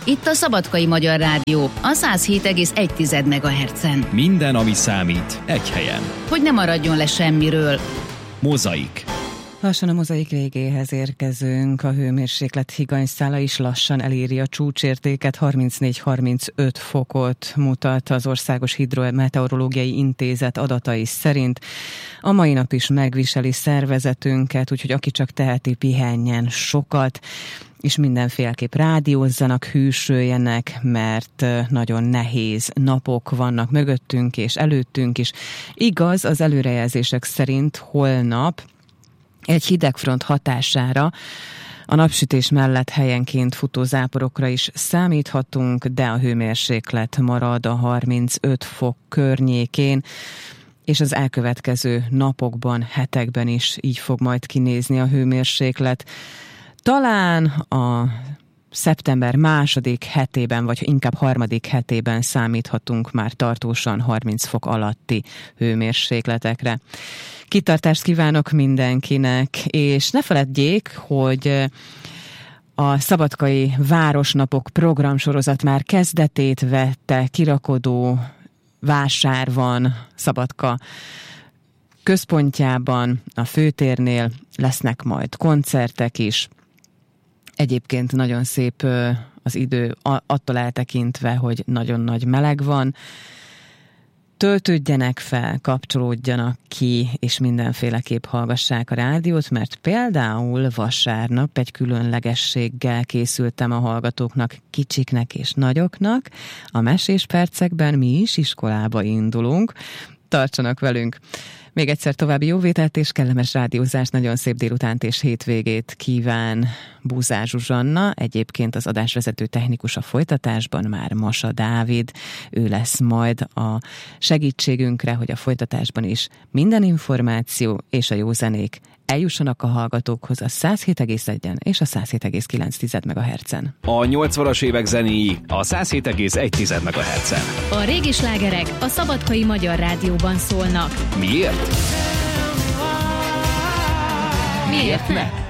Itt a Szabadkai Magyar Rádió, a 107,1 MHz-en. Minden, ami számít, egy helyen. Hogy ne maradjon le semmiről. Mozaik. Lassan a mozaik végéhez érkezünk. A hőmérséklet higanyszála is lassan eléri a csúcsértéket, 34-35 fokot mutat az Országos Hidrometeorológiai Intézet adatai szerint. A mai nap is megviseli szervezetünket, úgyhogy aki csak teheti, pihenjen sokat, és mindenféleképp rádiózzanak, hűsöljenek, mert nagyon nehéz napok vannak mögöttünk és előttünk is. Igaz, az előrejelzések szerint holnap egy hidegfront hatására a napsütés mellett helyenként futó záporokra is számíthatunk, de a hőmérséklet marad a 35 fok környékén, és az elkövetkező napokban, hetekben is így fog majd kinézni a hőmérséklet. Talán a szeptember második hetében, vagy inkább harmadik hetében számíthatunk már tartósan 30 fok alatti hőmérsékletekre. Kitartást kívánok mindenkinek, és ne feledjék, hogy a Szabadkai Városnapok programsorozat már kezdetét vette, kirakodó vásár van Szabadka központjában, a főtérnél lesznek majd koncertek is. Egyébként nagyon szép az idő, attól eltekintve, hogy nagyon nagy meleg van. Töltődjenek fel, kapcsolódjanak ki, és mindenféleképp hallgassák a rádiót, mert például vasárnap egy különlegességgel készültem a hallgatóknak, kicsiknek és nagyoknak. A Mesés percekben mi is iskolába indulunk. Tartsanak velünk! Még egyszer további jóvételt és kellemes rádiózást, nagyon szép délutánt és hétvégét kíván Búzár Zsuzsanna. Egyébként az adásvezető technikus a folytatásban már Masa Dávid. Ő lesz majd a segítségünkre, hogy a folytatásban is minden információ és a jó zenék eljussanak a hallgatókhoz a 107,1-en és a 107,9 MHz-en. A 80-as évek zenéi a 107,1 MHz-en. A régi slágerek a Szabadkai Magyar Rádióban szólnak. Miért? Miért ne?